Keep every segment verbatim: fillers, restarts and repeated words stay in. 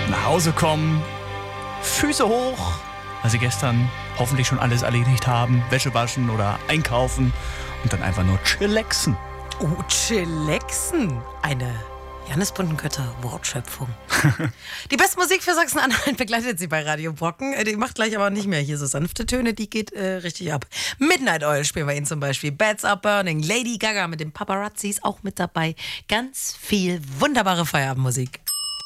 nach Hause kommen, Füße hoch, weil sie gestern hoffentlich schon alles erledigt haben, Wäsche waschen oder einkaufen und dann einfach nur chillaxen. Oh, chillaxen. Eine Jannis Bundenkötter Wortschöpfung. Die beste Musik für Sachsen-Anhalt begleitet sie bei Radio Brocken. Die macht gleich aber nicht mehr hier so sanfte Töne, die geht äh, richtig ab. Midnight Oil spielen wir Ihnen zum Beispiel. Beds Are Burning, Lady Gaga mit den Paparazzis auch mit dabei. Ganz viel wunderbare Feierabendmusik.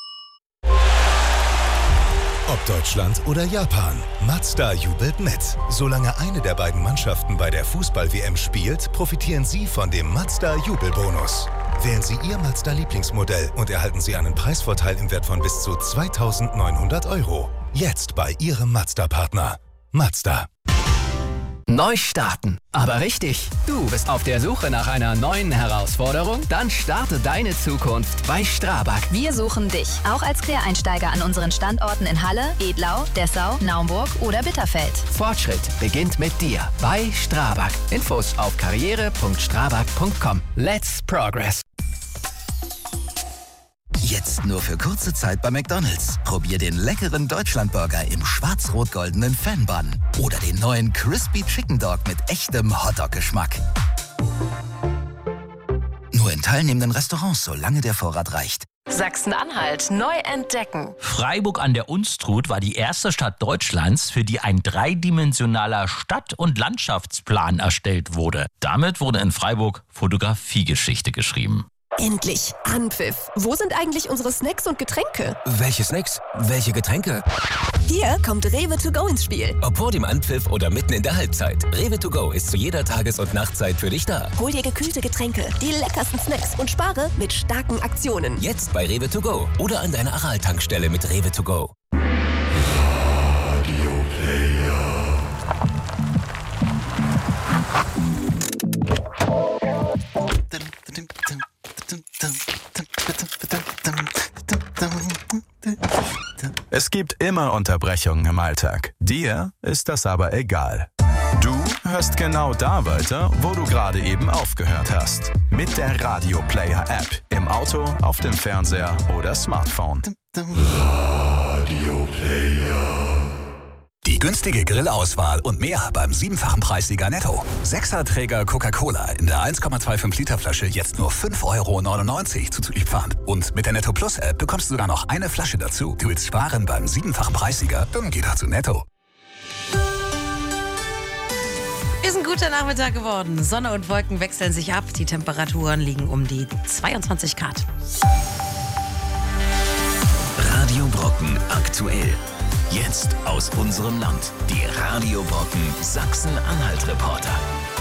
Ob Deutschland oder Japan, Mazda jubelt mit. Solange eine der beiden Mannschaften bei der Fußball-W M spielt, profitieren Sie von dem Mazda-Jubelbonus. Wählen Sie Ihr Mazda-Lieblingsmodell und erhalten Sie einen Preisvorteil im Wert von bis zu zweitausendneunhundert Euro. Jetzt bei Ihrem Mazda-Partner. Mazda. Neu starten. Aber richtig. Du bist auf der Suche nach einer neuen Herausforderung? Dann starte deine Zukunft bei Strabag. Wir suchen dich, auch als Quereinsteiger an unseren Standorten in Halle, Edlau, Dessau, Naumburg oder Bitterfeld. Fortschritt beginnt mit dir bei Strabag. Infos auf karriere punkt strabag punkt com. Let's progress. Jetzt nur für kurze Zeit bei McDonald's. Probier den leckeren Deutschlandburger im schwarz-rot-goldenen Fan-Bun. Oder den neuen Crispy Chicken Dog mit echtem Hotdog-Geschmack. Nur in teilnehmenden Restaurants, solange der Vorrat reicht. Sachsen-Anhalt neu entdecken. Freiburg an der Unstrut war die erste Stadt Deutschlands, für die ein dreidimensionaler Stadt- und Landschaftsplan erstellt wurde. Damit wurde in Freiburg Fotografiegeschichte geschrieben. Endlich Anpfiff. Wo sind eigentlich unsere Snacks und Getränke? Welche Snacks? Welche Getränke? Hier kommt Rewe to go ins Spiel. Ob vor dem Anpfiff oder mitten in der Halbzeit. Rewe to go ist zu jeder Tages- und Nachtzeit für dich da. Hol dir gekühlte Getränke, die leckersten Snacks und spare mit starken Aktionen. Jetzt bei Rewe to go oder an deiner Aral-Tankstelle mit Rewe to go. Radio Player. Es gibt immer Unterbrechungen im Alltag. Dir ist das aber egal. Du hörst genau da weiter, wo du gerade eben aufgehört hast. Mit der Radio Player App. Im Auto, auf dem Fernseher oder Smartphone. Radio Player. Die günstige Grillauswahl und mehr beim siebenfachen Preissieger Netto. Sechserträger Coca-Cola in der eins Komma fünfundzwanzig Liter Flasche jetzt nur fünf Euro neunundneunzig zuzüglich Pfand. Und mit der Netto Plus App bekommst du sogar noch eine Flasche dazu. Du willst sparen beim siebenfachen Preissieger? Dann geh doch zu Netto. Ist ein guter Nachmittag geworden. Sonne und Wolken wechseln sich ab. Die Temperaturen liegen um die zweiundzwanzig Grad. Radio Brocken aktuell. Jetzt aus unserem Land. Die Radio Brocken Sachsen-Anhalt-Reporter.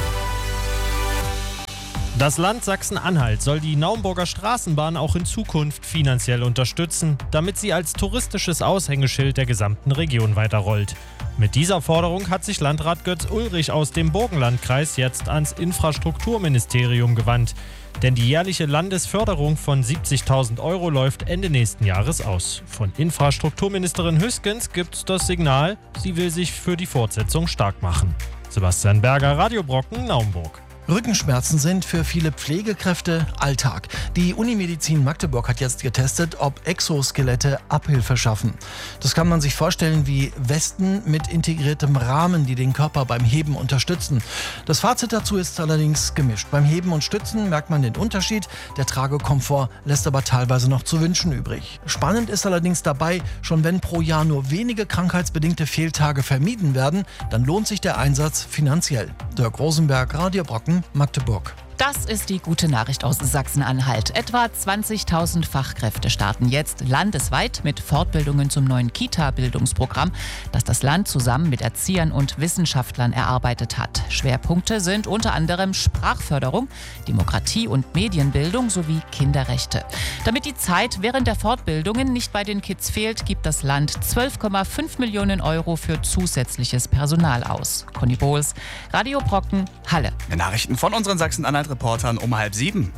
Das Land Sachsen-Anhalt soll die Naumburger Straßenbahn auch in Zukunft finanziell unterstützen, damit sie als touristisches Aushängeschild der gesamten Region weiterrollt. Mit dieser Forderung hat sich Landrat Götz Ulrich aus dem Burgenlandkreis jetzt ans Infrastrukturministerium gewandt. Denn die jährliche Landesförderung von siebzigtausend Euro läuft Ende nächsten Jahres aus. Von Infrastrukturministerin Hüskens gibt's das Signal, sie will sich für die Fortsetzung stark machen. Sebastian Berger, Radio Brocken, Naumburg. Rückenschmerzen sind für viele Pflegekräfte Alltag. Die Unimedizin Magdeburg hat jetzt getestet, ob Exoskelette Abhilfe schaffen. Das kann man sich vorstellen wie Westen mit integriertem Rahmen, die den Körper beim Heben unterstützen. Das Fazit dazu ist allerdings gemischt. Beim Heben und Stützen merkt man den Unterschied. Der Tragekomfort lässt aber teilweise noch zu wünschen übrig. Spannend ist allerdings dabei, schon wenn pro Jahr nur wenige krankheitsbedingte Fehltage vermieden werden, dann lohnt sich der Einsatz finanziell. Dirk Rosenberg, Radio Brocken, Magdeburg. Das ist die gute Nachricht aus Sachsen-Anhalt. Etwa zwanzigtausend Fachkräfte starten jetzt landesweit mit Fortbildungen zum neuen Kita-Bildungsprogramm, das das Land zusammen mit Erziehern und Wissenschaftlern erarbeitet hat. Schwerpunkte sind unter anderem Sprachförderung, Demokratie- und Medienbildung sowie Kinderrechte. Damit die Zeit während der Fortbildungen nicht bei den Kids fehlt, gibt das Land zwölf Komma fünf Millionen Euro für zusätzliches Personal aus. Conny Bohls, Radio Brocken, Halle. Nachrichten von unseren Sachsen-Anhalt Reportern um halb sieben.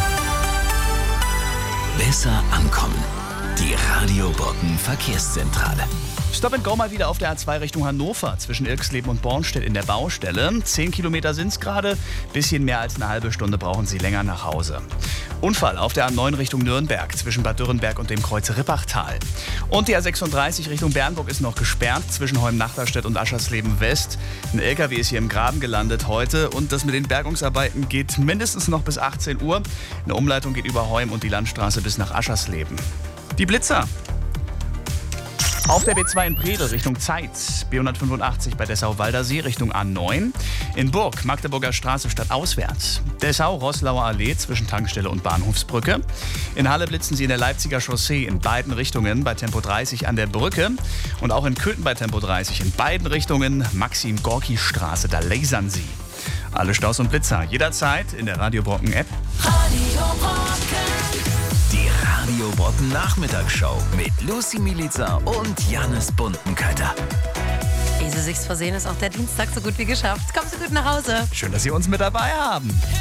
Besser ankommen. Die Radio Brocken Verkehrszentrale. Stop and Go mal wieder auf der A zwei Richtung Hannover zwischen Ilksleben und Bornstedt in der Baustelle. Zehn Kilometer sind es gerade. Bisschen mehr als eine halbe Stunde brauchen Sie länger nach Hause. Unfall auf der A neun Richtung Nürnberg zwischen Bad Dürrenberg und dem Kreuz Rippachtal. Und die A sechsunddreißig Richtung Bernburg ist noch gesperrt zwischen Heum-Nachterstedt und Aschersleben West. Ein L K W ist hier im Graben gelandet heute und das mit den Bergungsarbeiten geht mindestens noch bis achtzehn Uhr. Eine Umleitung geht über Heum und die Landstraße bis nach Aschersleben. Die Blitzer. Auf der B zwei in Predel Richtung Zeitz, B hundertfünfundachtzig bei Dessau-Waldersee Richtung A neun. In Burg, Magdeburger Straße stadtauswärts. Dessau-Roßlauer Allee zwischen Tankstelle und Bahnhofsbrücke. In Halle blitzen Sie in der Leipziger Chaussee in beiden Richtungen bei Tempo dreißig an der Brücke. Und auch in Köthen bei Tempo dreißig in beiden Richtungen, Maxim-Gorki-Straße, da lasern Sie. Alle Staus und Blitzer jederzeit in der Radio Brocken App. Radio Brocken. Die Radio Brocken Nachmittagsshow mit Lucy Milica und Jannis Buntenkötter. Ehe Sie sich's versehen, ist auch der Dienstag so gut wie geschafft. Kommen Sie gut nach Hause. Schön, dass Sie uns mit dabei haben.